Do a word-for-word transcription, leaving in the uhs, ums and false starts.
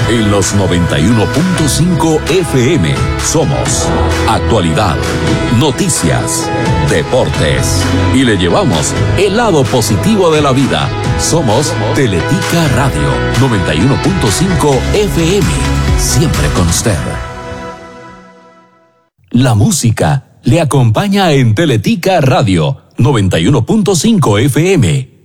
En los noventa y uno punto cinco F M somos actualidad, noticias, deportes y le llevamos el lado positivo de la vida. Somos Teletica Radio noventa y uno punto cinco F M, siempre con usted. La música le acompaña en Teletica Radio noventa y uno punto cinco F M.